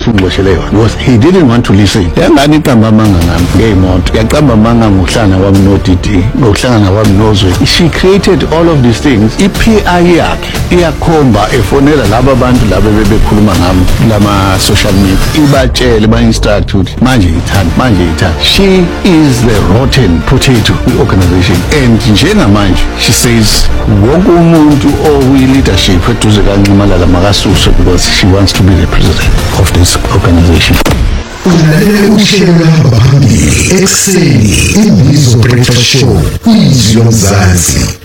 ungiboshele yona because he didn't want to listen. Yangani iqamba amanga ngami ngeemoto, yaqamba amanga ngokuhlangana kwami no-DD, ngokuhlangana kwami noZwe. She created all of these things. I-PR yakhe iyakhomba efonela laba bantu laba bebekhuluma ngami lama social media, ibatshele ba-instruct ukuthi manje ithanda. She is the rotten potato organization, and njengamanje she says wonke umuntu oyi-leadership eduze kaNxumalala makasuswe because she wants to be the president of this organization. Ulalele uhlelo lahamba phambili ekuseni iMbizo Breakfast Show kwizwi lomzansi.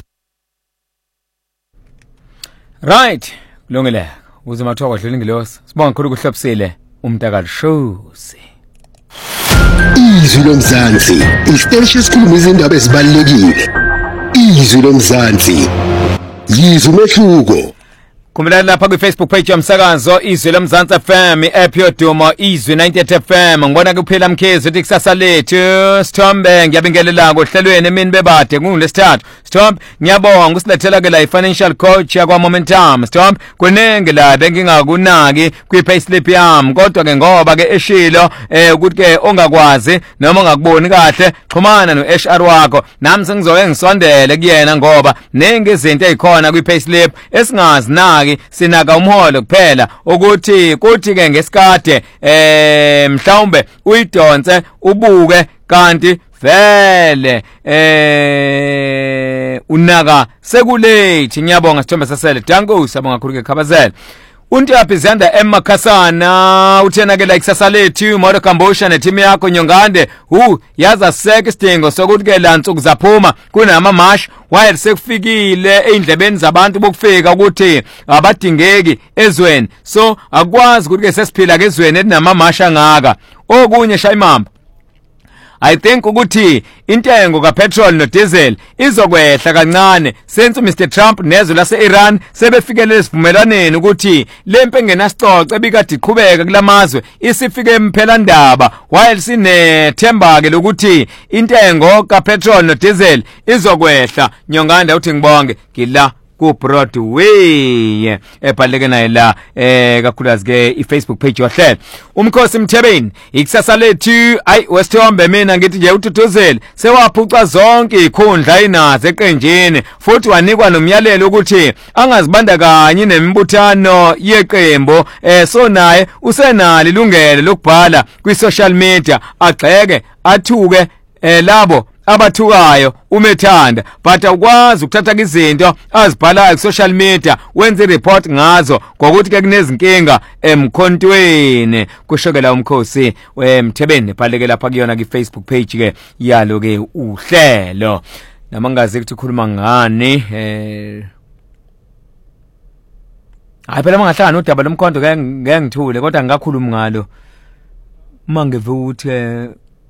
Right, kulungile. Uze mathiwa kwadlula ingilosi. Sibonga kakhulu kuhlobisile umntakalishozi. Izwi lomzansi, isiteshi esikhuluma izindaba ezibalulekile. Izwi lomzansi. Yizwi umehluko. Khumbulani lapha kwi-Facebook page yomsakazo Izwi lomzansi FM, i-app yodumo Izwi 98 FM. Ngibona kuphela Mkhize uthi kusasa lethu Sithombe ngiyabingelela kohlelweni emini bebade kunguLesithathu. Sithombe ngiyabonga usilethela ke la i-financial coach yakwa Momentum. Sithombe kunenge la bengingakunaki kwi-payslip yami, kodwa ke ngoba ke eshilo ukuthi ke ongakwazi noma ongakuboni kahle xhumana no-HR wakho. Nami sengizoke ngisondele kuyena ngoba nengi izinto ezikhona kwi-payslip esingazi na sinaka umholo kuphela ukuthi kuthi ke ngesikade mhlawumbe uyidonse ubuke kanti vele unaka sekulate. Ngiyabonga Sithombe sasele danko sabonga kakhulu ke Khabazela. Untiaphi Zanda Makhasana uthena ke la ikusasa lethu Moro Kambosha neteam yakho Nyongande yaza seke isidingo sokuthi ke la nsuku zaphuma kunama mash while sekufikile eindlebeni zabantu bokufika ukuthi abadingeki ezweni, so akwazi ukuthi ke sesiphila kezweni elinama masha ngaka. Okunye Shayimamba, I think ukuthi intengo kapetrol no diesel izokwehla kancane since Mr Trump nezwe lase-Iran sebefikelele isivumelwaneni ukuthi lempe engenasicoco ebikade iqhubeka kulamazwe isifike emphela ndaba, while sinethemba ke lokuthi intengo kapetrol no diesel izokwehla. Nyonganda uthi ngibonge ngila ku Broadway ebhaleke naye la kakhulukazi ke i-Facebook page yohlelo Umkhosi Mthebeni ikusasa lethu. Ayi Wesithombe mina ngithi nje uTuthuzela sewaphuca zonke ikhundla inazo eqenjini futhi wanikwa nomyalelo ukuthi angazibandakanye nemibuthano yeqembu, so naye usenalo ilungelo lokubhala kwi-social media agxeke athuke labo abathukayo umethanda, but akwazi ukuthatha izinto azibhalayo ku-social media wenze report ngazo ngokuthi ke kunezinkinga emkhontweni. Kushokela Umkhosi Mthebeni ebhaleke lapha kuyona ki-Facebook page ke yalo ke uhlelo. Namangazi ukuthi ukhuluma ngani hayi phela mangahlangana udaba lomkhonto ngeke ngithule, kodwa ngikakhuluma ngalo mangive ukuthi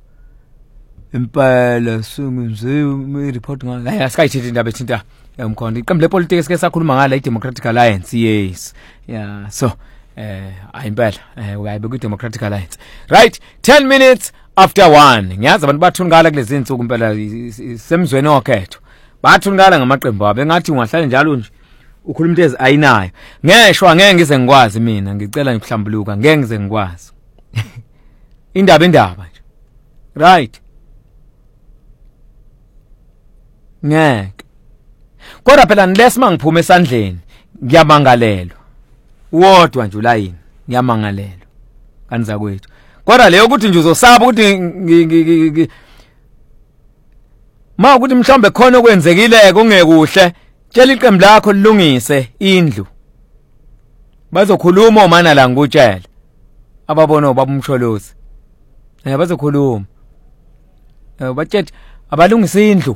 impela sungenze report ngalo. Hayi asikayithethi indaba ethinta umkhonto. Iqembu lepolitiki esike sakhuluma ngala i-Democratic Alliance, yes. Yeah, so ayimpela uyayibe ku-Democratic Alliance. Right, 10 minutes after 1. Ngiyazi abantu bathungala kulezi insuku impela semzweni okhetho. Bathungala ngamaqembu abo. Engathi ungahlala njalo nje ukhuluma into ayinayo. Ngeshwa ngeke ngize ngikwazi mina, ngicela ngihlambuluka ngeke ngize ngikwazi. Indaba nje. Right. Ngeke. Kodwa phela unless mangiphuma esandleni ngiyamangalelwa. Wodwa nje ulayini ngiyamangalelwa kanza kwethu. Kodwa leyo ukuthi nje uzosaba ukuthi ma ukuthi mhlambe khona okwenzekile kungekuhle, tshela iqembu lakho lilungise indlu. Bazokhuluma omana la ngikutshela. Ababona obabumsholozi. Bazokhuluma. Bathethe abalungisa indlu.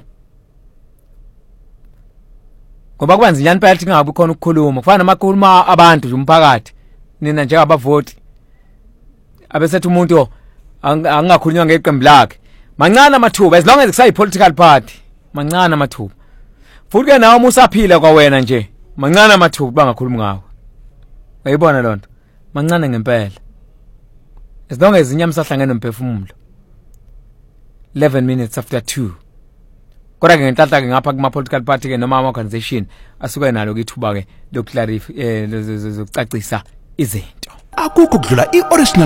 Ngoba kwenza njani phela singabe khona ukukhuluma. Kufana namakhuluma abantu nje umphakathi. Nina njengabavoti. Abesethu umuntu angakhulunywa ngeqembu lakhe. Mancane amathuba as long as kusayi political party. Mancane amathuba. Futhi ke nawe usaphila kwa wena nje. Mancane amathuba bangakhuluma ngawo. Uyayibona lonto? Mancane ngempela. As long as inyama sahlangene nomphefumulo. 11 minutes after 2. Kodwa ke ngenhlanhla ke ngapha kuma political party ke noma ama organization asuke nalo ke ithuba ke lokuclarify lokucacisa izinto. Akukho kudlula i-original